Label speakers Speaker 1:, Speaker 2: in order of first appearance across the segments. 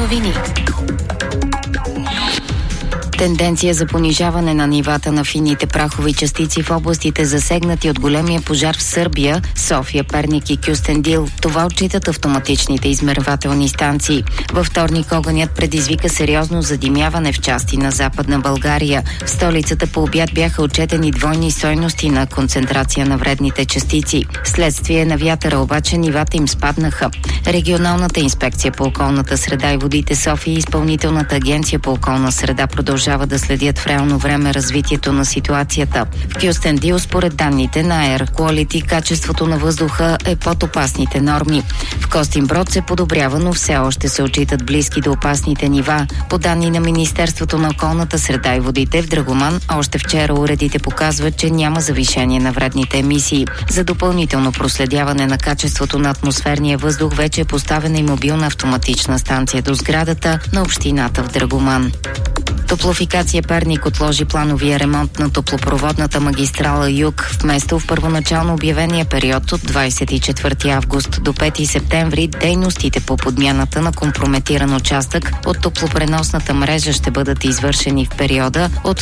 Speaker 1: новини. Тенденция за понижаване на нивата на фините прахови частици в областите, засегнати от големия пожар в Сърбия, София, Перник и Кюстендил. Това отчитат автоматичните измервателни станции. Във вторник огънят предизвика сериозно задимяване в части на Западна България. В столицата по обяд бяха отчетени двойни стойности на концентрация на вредните частици. Следствие на вятъра обаче нивата им спаднаха. Регионалната инспекция по околната среда и водите София и Изпълнителната агенция по околна среда продължава да следят в реално време развитието на ситуацията. В Кюстендил, според данните на Air Quality, качеството на въздуха е под опасните норми. В Костинброд се подобрява, но все още се отчитат близки до опасните нива. По данни на Министерството на околната среда и водите в Драгоман, още вчера уредите показват, че няма завишение на вредните емисии. За допълнително проследяване на качеството на атмосферния въздух вече е поставена и мобилна автоматична станция до сградата на общината в Драгоман. Топлофикация Перник отложи плановия ремонт на топлопроводната магистрала Юг. Вместо в първоначално обявения период от 24 август до 5 септември, дейностите по подмяната на компрометиран участък от топлопреносната мрежа ще бъдат извършени в периода от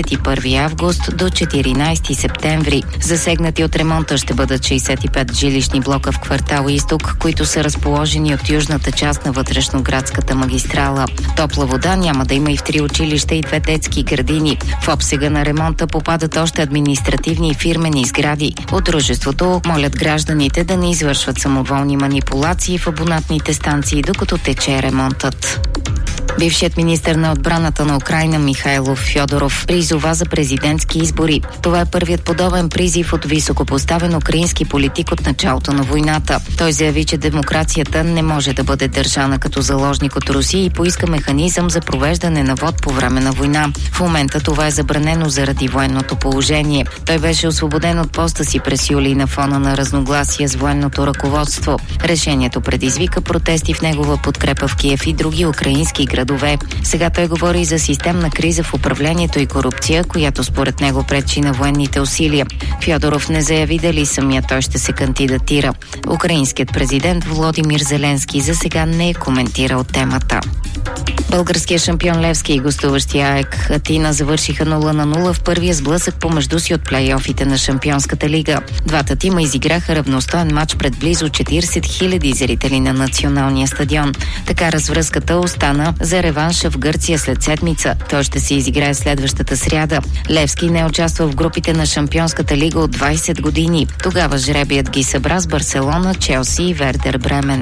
Speaker 1: 31 август до 14 септември. Засегнати от ремонта ще бъдат 65 жилищни блока в квартал Изток, които са разположени от южната част на вътрешноградската магистрала. Топла вода няма да има и в 3 училища и 2 детски градини. В обсега на ремонта попадат още административни и фирмени сгради. От дружеството молят гражданите да не извършват самоволни манипулации в абонатните станции, докато тече ремонтът. Бившият министър на отбраната на Украйна Михайло Фьодоров призова за президентски избори. Това е първият подобен призив от високопоставен украински политик от началото на войната. Той заяви, че демокрацията не може да бъде държана като заложник от Русия и поиска механизъм за провеждане на вод по време на война. В момента това е забранено заради военното положение. Той беше освободен от поста си през юли на фона на разногласия с военното ръководство. Решението предизвика протести в негова подкрепа в Киев и други украински градове. Сега той говори за системна криза в управлението и корупция, която според него пречи на военните усилия. Фьодоров не заяви дали самия той ще се кандидатира. Украинският президент Володимир Зеленски за сега не е коментирал темата. Българският шампион Левски и гостуващия АЕК Атина завършиха 0-0 в първия сблъсък помежду си от плейофите на Шампионската лига. Двата тима изиграха равностоен матч пред близо 40 000 зрители на националния стадион. Така развръзката остана за реванша в Гърция след седмица. Той ще се изиграе следващата сряда. Левски не участва в групите на Шампионската лига от 20 години. Тогава жребият ги събра с Барселона, Челси и Вердер Бремен.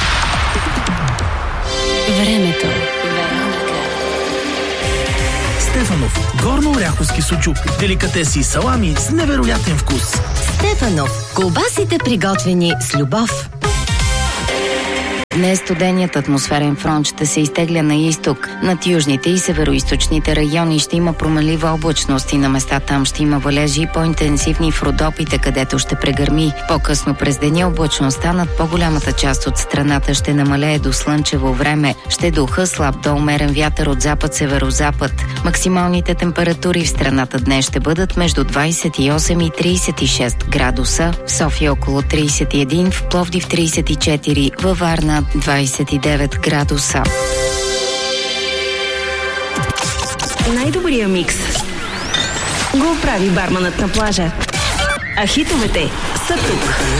Speaker 2: Времето.
Speaker 3: Стефанов. Горно-оряховски сучук. Деликатеси и салами с невероятен вкус.
Speaker 2: Стефанов. Колбасите приготвени с любов.
Speaker 1: Днес студеният атмосферен фронт ще се изтегля на изток. Над южните и североизточните райони ще има променлива облачност и на места там ще има валежи и по-интенсивни в Родопите, където ще прегърми. По-късно през деня облачността над по-голямата част от страната ще намалее до слънчево време. Ще духа слаб до умерен вятър от запад-северозапад. Максималните температури в страната днес ще бъдат между 28 и 36 градуса. В София около 31, в Пловдив 34, във Варна 29 градуса.
Speaker 2: Най-добрия микс го прави барманът на плажа. А хитовете са тук.